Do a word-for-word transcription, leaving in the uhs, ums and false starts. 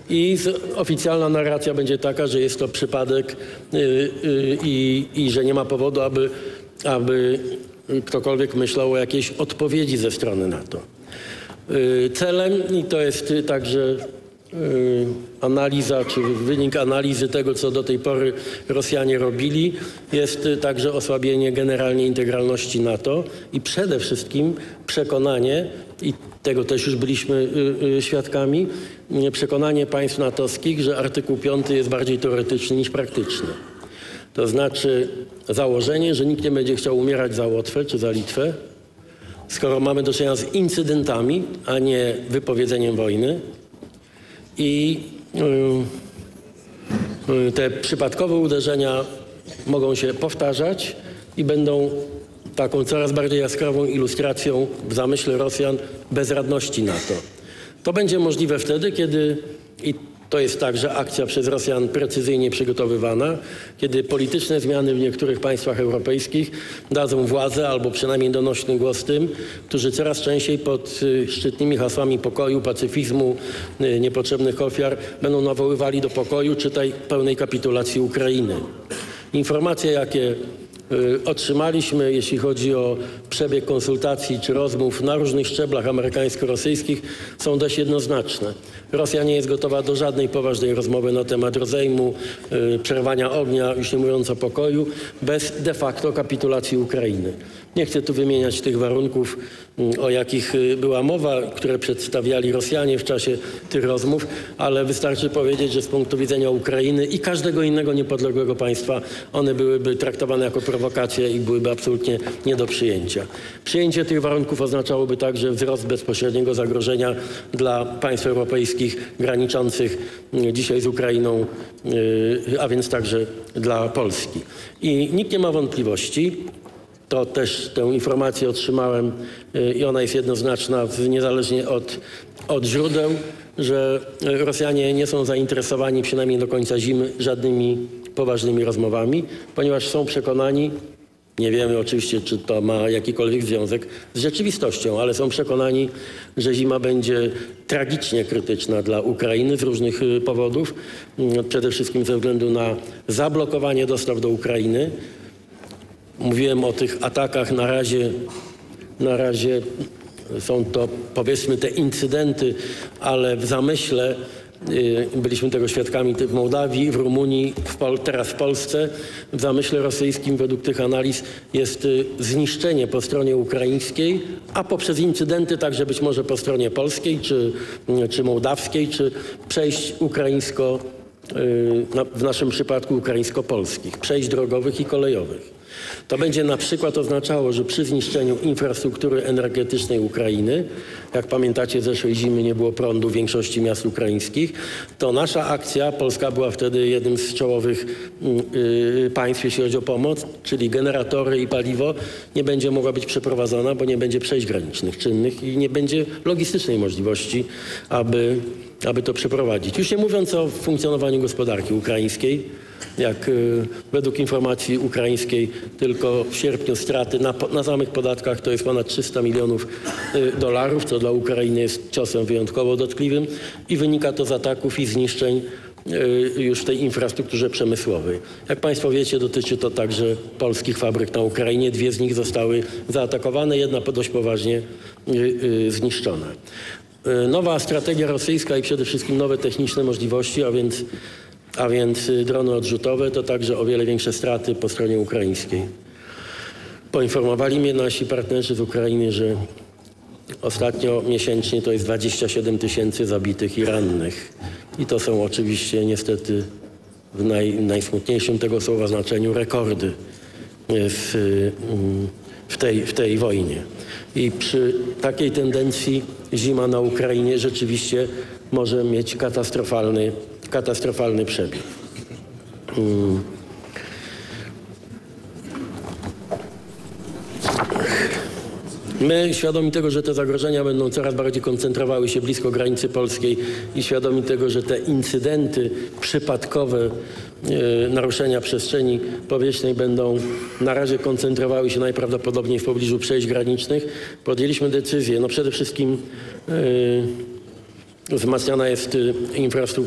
I z, oficjalna narracja będzie taka, że jest to przypadek yy, yy, i, i że nie ma powodu, aby, aby ktokolwiek myślał o jakiejś odpowiedzi ze strony NATO. Yy, celem, i to jest także yy, analiza, czy wynik analizy tego, co do tej pory Rosjanie robili, jest także osłabienie generalnie integralności NATO i przede wszystkim przekonanie, i tego też już byliśmy yy, świadkami, przekonanie państw natowskich, że artykuł piąty jest bardziej teoretyczny niż praktyczny. To znaczy założenie, że nikt nie będzie chciał umierać za Łotwę czy za Litwę, skoro mamy do czynienia z incydentami, a nie wypowiedzeniem wojny. I yy, te przypadkowe uderzenia mogą się powtarzać i będą taką coraz bardziej jaskrawą ilustracją w zamyśle Rosjan bezradności NATO. To będzie możliwe wtedy, kiedy, i to jest także akcja przez Rosjan precyzyjnie przygotowywana, kiedy polityczne zmiany w niektórych państwach europejskich dadzą władzę albo przynajmniej donośny głos tym, którzy coraz częściej pod szczytnymi hasłami pokoju, pacyfizmu, niepotrzebnych ofiar będą nawoływali do pokoju, czytaj pełnej kapitulacji Ukrainy. Informacje, jakie otrzymaliśmy, jeśli chodzi o przebieg konsultacji czy rozmów na różnych szczeblach amerykańsko-rosyjskich, są dość jednoznaczne. Rosja nie jest gotowa do żadnej poważnej rozmowy na temat rozejmu, yy, przerwania ognia, już nie mówiąc o pokoju, bez de facto kapitulacji Ukrainy. Nie chcę tu wymieniać tych warunków, yy, o jakich yy, była mowa, które przedstawiali Rosjanie w czasie tych rozmów, ale wystarczy powiedzieć, że z punktu widzenia Ukrainy i każdego innego niepodległego państwa one byłyby traktowane jako prowokacje i byłyby absolutnie nie do przyjęcia. Przyjęcie tych warunków oznaczałoby także wzrost bezpośredniego zagrożenia dla państw europejskich graniczących dzisiaj z Ukrainą, a więc także dla Polski. I nikt nie ma wątpliwości, to też tę informację otrzymałem i ona jest jednoznaczna niezależnie od, od źródeł, że Rosjanie nie są zainteresowani przynajmniej do końca zimy żadnymi poważnymi rozmowami, ponieważ są przekonani, nie wiemy oczywiście, czy to ma jakikolwiek związek z rzeczywistością, ale są przekonani, że zima będzie tragicznie krytyczna dla Ukrainy z różnych powodów. Przede wszystkim ze względu na zablokowanie dostaw do Ukrainy. Mówiłem o tych atakach, na razie, na razie są to powiedzmy te incydenty, ale w zamyśle byliśmy tego świadkami w Mołdawii, w Rumunii, w Pol teraz w Polsce. W zamyśle rosyjskim według tych analiz jest zniszczenie po stronie ukraińskiej, a poprzez incydenty także być może po stronie polskiej, czy, czy mołdawskiej, czy przejść ukraińsko, w naszym przypadku ukraińsko-polskich, przejść drogowych i kolejowych. To będzie na przykład oznaczało, że przy zniszczeniu infrastruktury energetycznej Ukrainy, jak pamiętacie, zeszłej zimy nie było prądu w większości miast ukraińskich, to nasza akcja, Polska była wtedy jednym z czołowych yy, państw, jeśli chodzi o pomoc, czyli generatory i paliwo, nie będzie mogła być przeprowadzona, bo nie będzie przejść granicznych czynnych i nie będzie logistycznej możliwości, aby, aby to przeprowadzić. Już nie mówiąc o funkcjonowaniu gospodarki ukraińskiej. Jak y, według informacji ukraińskiej tylko w sierpniu straty na, na samych podatkach to jest ponad trzysta milionów y, dolarów, co dla Ukrainy jest ciosem wyjątkowo dotkliwym i wynika to z ataków i zniszczeń y, już w tej infrastrukturze przemysłowej. Jak Państwo wiecie, dotyczy to także polskich fabryk na Ukrainie. Dwie z nich zostały zaatakowane, jedna dość poważnie y, y, zniszczona. Y, nowa strategia rosyjska i przede wszystkim nowe techniczne możliwości, a więc a więc drony odrzutowe, to także o wiele większe straty po stronie ukraińskiej. Poinformowali mnie nasi partnerzy z Ukrainy, że ostatnio miesięcznie to jest dwadzieścia siedem tysięcy zabitych i rannych. I to są oczywiście niestety w naj, najsmutniejszym tego słowa znaczeniu rekordy w, w, tej, w tej wojnie. I przy takiej tendencji zima na Ukrainie rzeczywiście może mieć katastrofalny katastrofalny przebieg. Hmm. My, świadomi tego, że te zagrożenia będą coraz bardziej koncentrowały się blisko granicy polskiej i świadomi tego, że te incydenty przypadkowe e, naruszenia przestrzeni powietrznej będą na razie koncentrowały się najprawdopodobniej w pobliżu przejść granicznych, podjęliśmy decyzję. No przede wszystkim e, wzmacniana jest infrastruktura